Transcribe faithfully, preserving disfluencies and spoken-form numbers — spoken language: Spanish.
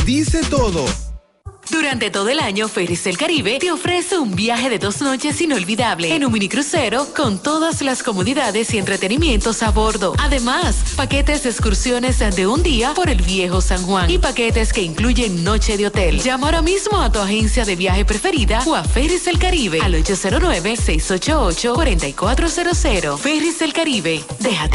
Dice todo. Durante todo el año, Ferries del Caribe te ofrece un viaje de dos noches inolvidable en un minicrucero con todas las comodidades y entretenimientos a bordo. Además, paquetes de excursiones de un día por el viejo San Juan y paquetes que incluyen noche de hotel. Llama ahora mismo a tu agencia de viaje preferida o a Ferries del Caribe al ocho cero nueve, seis ocho ocho, cuatro cuatro cero cero. Ferries del Caribe, déjate